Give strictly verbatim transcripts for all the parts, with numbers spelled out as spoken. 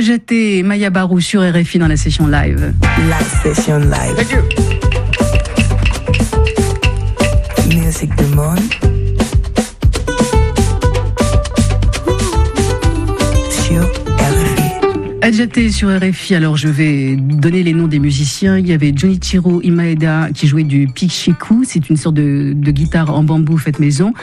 Adjaté et Maya Barou sur R F I dans la session live. La session live. Thank you. Music du monde. Sur R F I. Adjaté sur R F I, alors je vais donner les noms des musiciens. Il y avait Junichiro Imaeda qui jouait du pichiku, c'est une sorte de, de guitare en bambou faite maison.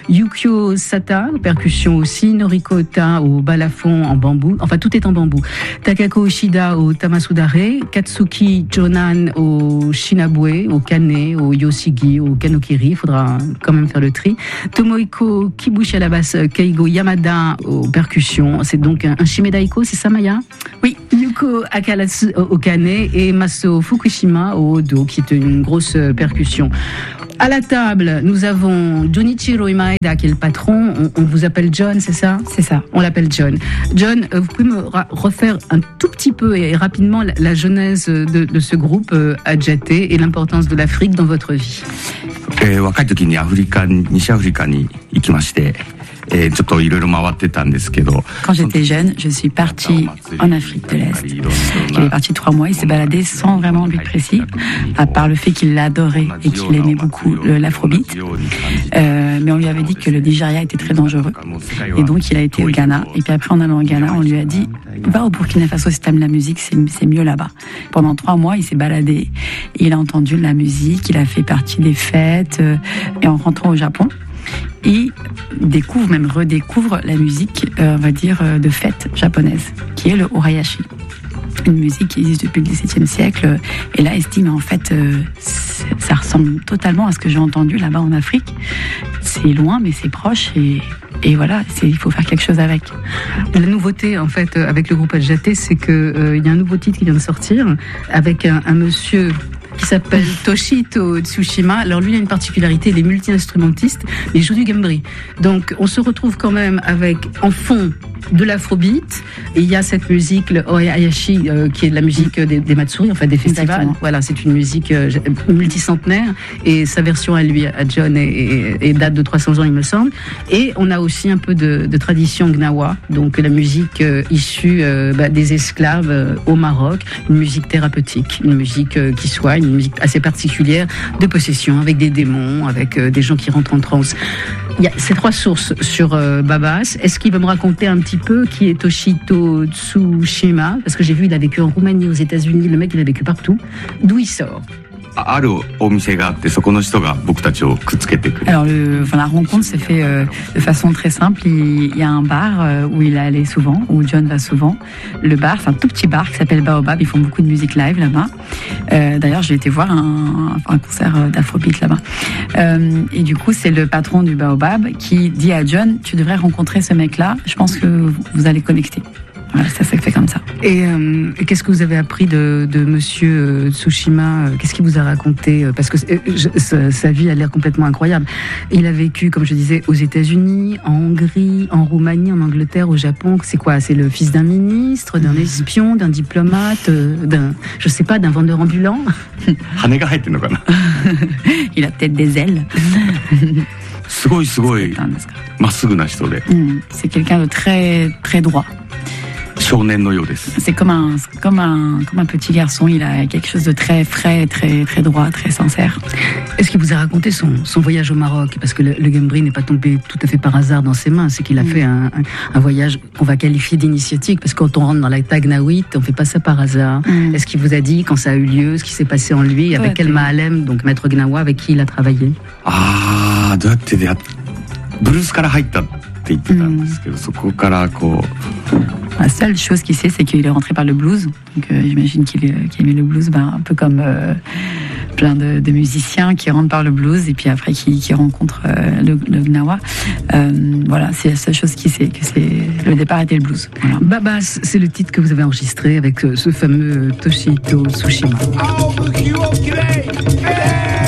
Yukio Sata, percussion aussi. Noriko Ota au balafon en bambou, enfin tout est en bambou. Takako Ishida au tamasudare. Katsuki Jonan au shinabue, au kane, au yoshigi, au kanokiri, il faudra quand même faire le tri. Tomohiko Kibushi à la basse, Keigo Yamada aux percussions, c'est donc un, un shimedaiko, c'est ça Maya? Oui, Yuko Akalatsu au kane et Maso Fukushima au odo, qui est une grosse percussion. À la table, nous avons Junichiro Imaeda qui est le patron. On, on vous appelle John, c'est ça? C'est ça. On l'appelle John. John, vous pouvez me ra- refaire un tout petit peu et rapidement la, la genèse de, de ce groupe euh, Adjaté et l'importance de l'Afrique dans votre vie. えー、若い時にアフリカに西アフリカに行きまして、えー、ちょっといろいろ回ってたんですけど。 Quand j'étais jeune, je suis partie en Afrique de l'Est. Il est parti trois mois, il s'est baladé sans vraiment but précis, à part le fait qu'il l'adorait et qu'il aimait beaucoup le, l'afrobeat. Euh, mais on lui avait dit que le Nigeria était très dangereux. Et donc il a été au Ghana. Et puis après, en allant au Ghana, on lui a dit va au Burkina Faso si t'aimes la musique, c'est, c'est mieux là-bas. Pendant trois mois, il s'est baladé. Il a entendu de la musique, il a fait partie des fêtes. Euh, et en rentrant au Japon, il découvre, même redécouvre la musique, euh, on va dire, euh, de fête japonaise, qui est le Orayashi. Une musique qui existe depuis le dix-septième siècle. Et là, il se dit, mais en fait, euh, ça ressemble totalement à ce que j'ai entendu là-bas en Afrique. C'est loin, mais c'est proche. Et, et voilà, c'est, il faut faire quelque chose avec. La nouveauté, en fait, avec le groupe Adjaté, c'est qu'il euh, y a un nouveau titre qui vient de sortir, avec un, un monsieur qui s'appelle Toshito Tsushima. Alors lui, il a une particularité, il est multi-instrumentiste, mais il joue du gambri. Donc on se retrouve quand même avec, en fond, de l'afrobeat, et il y a cette musique, le Orayashi, euh, qui est de la musique des, des Matsuri, enfin des festivals. Exactement. Voilà, c'est une musique euh, multicentenaire, et sa version à lui, à John, est, est, est date de trois cents ans, il me semble. Et on a aussi un peu de, de tradition gnawa, donc la musique euh, issue euh, bah, des esclaves euh, au Maroc, une musique thérapeutique, une musique euh, qui soigne, une musique assez particulière de possession, avec des démons, avec euh, des gens qui rentrent en transe. Il y a ces trois sources sur euh, Babas. Est-ce qu'il va me raconter un petit peu qui est Toshito Tsushima? Parce que j'ai vu, il a vécu en Roumanie, aux États-Unis. Le mec, il a vécu partout. D'où il sort? あるお店があって、そこの人が僕たちをくっつけてくれる。 Alors, le, enfin, la rencontre s'est faite euh, de façon très simple. Il, il y a un bar euh, où il allait souvent, où John va souvent. Le bar, c'est un tout petit bar qui s'appelle Baobab. Ils font beaucoup de musique live là-bas. Euh, d'ailleurs, j'ai été voir un, un concert d'afrobeat là-bas. Euh, et du coup, c'est le patron du Baobab qui dit à John, tu devrais rencontrer ce mec-là. Je pense que vous allez connecter. Voilà, ça s'est fait comme ça. Et, euh, et qu'est-ce que vous avez appris de, de Monsieur euh, Tsushima? Qu'est-ce qu'il vous a raconté? Parce que euh, je, sa, sa vie a l'air complètement incroyable. Il a vécu, comme je disais, aux États-Unis, en Hongrie, en Roumanie, en Angleterre, au Japon. C'est quoi? C'est le fils d'un ministre, d'un espion, d'un diplomate, d'un, je sais pas, d'un vendeur ambulant? 羽が生えてるのかな。 Il a peut-être des ailes. すごいすごいまっすぐな人で。 C'est quelqu'un de très très droit. 少年のようです。 C'est comme un, comme un, comme un petit garçon. Il a quelque chose de très frais, très, très droit, très sincère. Est-ce qu'il vous a raconté son, son voyage au Maroc? Parce que le, le gambri n'est pas tombé tout à fait par hasard dans ses mains. C'est qu'il a mmh. fait un, un, un voyage qu'on va qualifier d'initiatique. Parce que quand on rentre dans la Tagnaouite, on fait pas ça par hasard. Mmh. Est-ce qu'il vous a dit quand ça a eu lieu, ce qui s'est passé en lui, avec ouais, quel Mahalem, donc maître Gnawa, avec qui il a travaillé? Ah, どうやって出会った？ブルースから入ったって言ってたんですけど、そこからこう。 La seule chose qu'il sait, c'est qu'il est rentré par le blues. Donc, euh, j'imagine qu'il, qu'il aimait le blues, ben, un peu comme euh, plein de, de musiciens qui rentrent par le blues et puis après qui, qui rencontrent euh, le, le gnawa. Euh, voilà, c'est la seule chose qu'il sait, que c'est le départ était le blues. Voilà. Babas, c'est le titre que vous avez enregistré avec ce fameux Toshito Tsushima.